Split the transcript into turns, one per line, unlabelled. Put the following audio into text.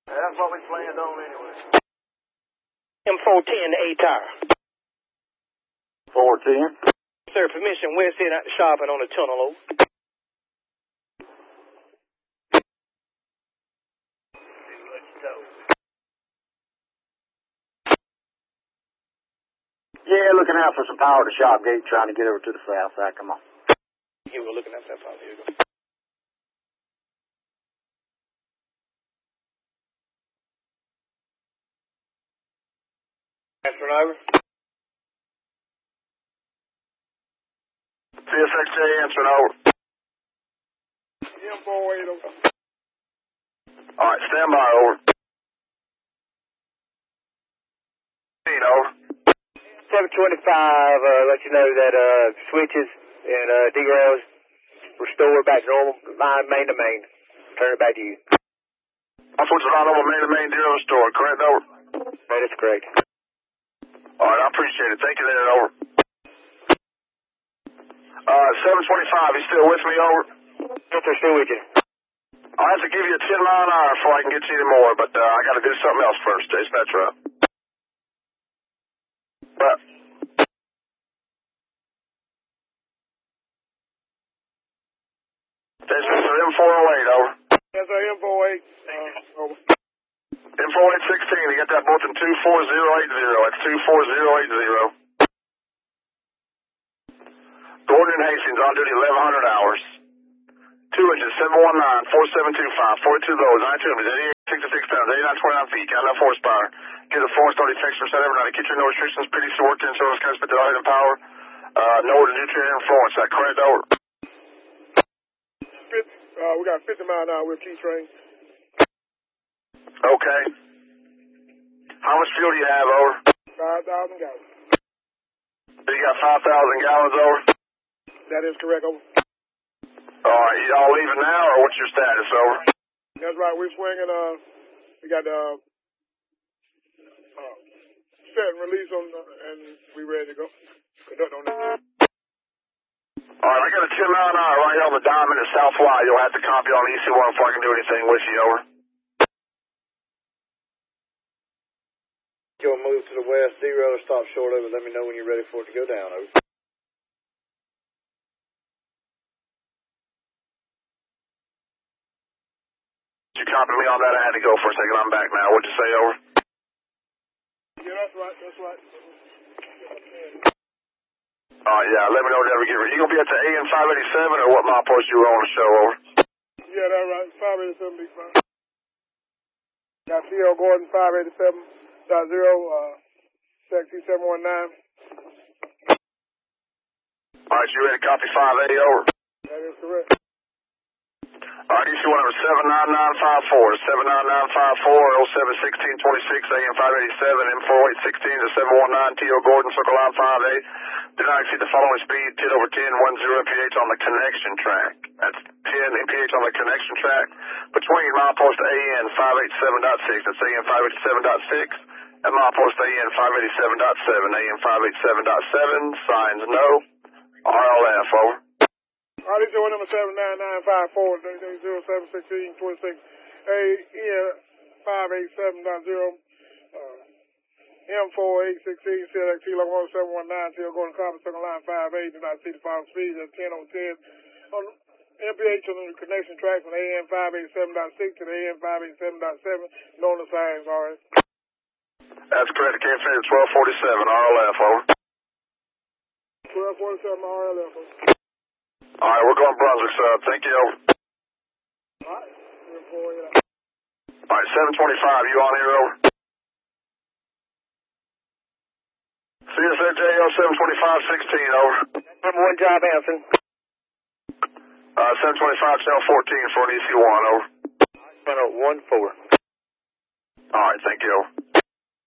That's what we planned on anyway.
M410 to A-Tire.
410.
Sir, permission, we're sitting at the shop and on the tunnel, over.
Yeah, looking out for some power to shop gate, trying to get over to the south side. Come on.
You were looking at that power. Here you go. Answering over.
CSXJ answering over.
M408 over.
All right, stand by, over. Over.
725, let you know that switches and derails restored back to normal, line main to main. Turn it back to you.
I'm switching on over main to main, zero restored, correct, over?
That is correct.
All right, I appreciate it. Thank you there, over. 725, you still with me, over?
Yes, sir, still with you.
I'll have to give you a 10-mile-an-hour before I can get you any more, but I got to do something else first, Chase Metro. But this is M408, over.
Yes, sir, M408, over.
M40816, you got that both in 24080. That's 24080. Gordon and Hastings on duty 1100 hours. 2 inches, 719, 4725, 42 lows, 92 66 tons, 8929 feet, got enough horsepower. Get the floor start effects for every night. Get your no restrictions, PDC worked in service, kind of spit the light and power. No order to nutrient influence. That correct, over?
We got 50 mile an hour with T-train.
Okay. How much fuel do you have, over?
5,000 gallons.
So you got 5,000 gallons, over?
That is correct, over.
Alright, y'all leaving now, or what's your status, over?
That's right, we're swinging, we got set and release on, and we ready to go. Conduct on that.
Alright, I got a 10-mile-an-hour right here on the diamond at South Y. You'll have to copy on the EC1 before I can do anything with you, over.
You'll move to the west, zero, stop short of it. Let me know when you're ready for it to go down, over.
You copy me on that? I had to go for a second. I'm back now. What'd you say, over?
Yeah, that's right, that's right.
Yeah, let me know whenever you get ready. You gonna be at the AN 587 or what milepost you were on the show, over?
Yeah, that's right, 587 big man. Got C.L. Gordon, 587.0, check T719.
Alright, you ready to copy 5A, over?
That is correct.
Alright, EC1 number 79954, 79954, 071626, AM 587, M40816 to 719, T.O. Gordon, Circle Line 5A. Do not exceed the following speed, 10 over 10, 10 mph on the connection track. That's 10 mph on the connection track between milepost AN 587.6, that's AM 587.6, and milepost AN 587.7, AM 587.7, signs no, RLF, over.
All right, this is number 79954, 071626, AN 587.0. M40816, select Kilo 1719, Till Gordon Copper, Circle Line 5A, do not see the following speeds at 10 on 10. On MPH on the connection track from AM 587.6 to the AM 587.7, known as signs, all right.
That's correct, I can't say it's 1247, RLF, over.
1247, RLF, over.
Alright, we're going Brunswick, sir. Thank you, over.
Alright,
Alright, 725, you on here, over? CSXJ 072516, over.
Number 1 job, Anson.
725, channel 14 for an EC1, over.
104.
Alright, thank you, over.